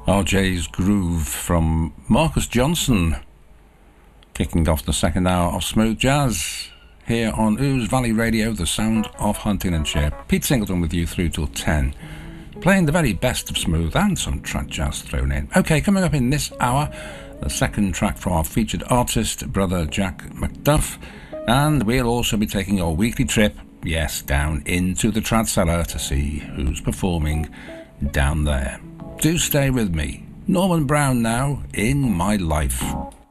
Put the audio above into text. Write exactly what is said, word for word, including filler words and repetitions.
R J's Groove from Marcus Johnson, kicking off the second hour of Smooth Jazz here on Ouse Valley Radio, the sound of Huntingdonshire. Pete Singleton with you through till ten, playing the very best of smooth and some track jazz thrown in. Okay, coming up in this hour, the second track from our featured artist, brother Jack McDuff, and we'll also be taking our weekly trip, yes, down into the Trad Cellar to see who's performing down there. Do stay with me. Norman Brown now, In My Life.